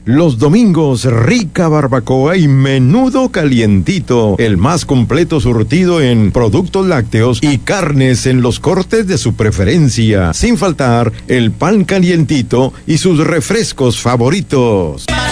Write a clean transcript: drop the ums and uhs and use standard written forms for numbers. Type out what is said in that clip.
Los domingos, rica barbacoa y menudo calientito. El más completo surtido en productos lácteos y carnes en los cortes de su preferencia. Sin faltar el pan calientito y sus refrescos favoritos.